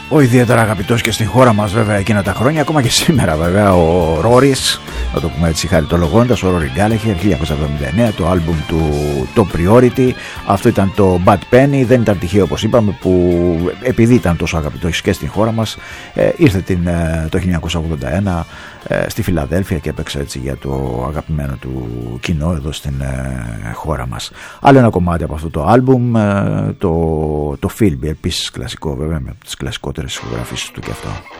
Ο ιδιαίτερα αγαπητός και στην χώρα μας βέβαια εκείνα τα χρόνια, ακόμα και σήμερα βέβαια, ο Ρόρις, να το πούμε έτσι χαριτολογώντας, ο Ρόρι Γκάλεχερ, 1979, το άλμπουμ του το Priority. Αυτό ήταν το Bad Penny. Δεν ήταν τυχαίο, όπως είπαμε, που επειδή ήταν τόσο αγαπητός και στην χώρα μας, ήρθε το 1981 στη Φιλαδέλφια και έπαιξε έτσι για το αγαπημένο του κοινό εδώ στην χώρα μας. Άλλο ένα κομμάτι από αυτό το άλμπουμ, το Philby, επίσης κλασικό βέβαια, με τις κλασικότερες ηχογραφήσεις του και αυτό.